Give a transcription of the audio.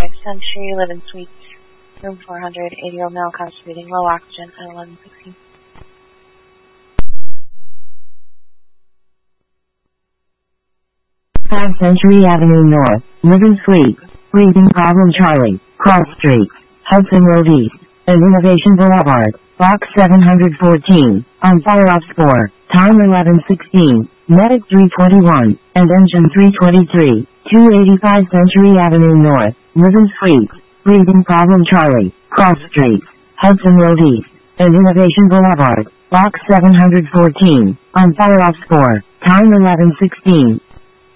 Century, live in suite, room 400, 80-year-old male, constipating, low oxygen, at 11:16. 5 Century Avenue North, live and sleep, breathing problem Charlie, Cross Street, Hudson Road East, and Innovation Boulevard, Box 714, on fire off score, time 11:16, medic 321, and engine 323, 285 Century Avenue North, live and sleep, breathing problem Charlie, Cross Street, Hudson Road East, and Innovation Boulevard, Box 714, on fire off score, time 11:16.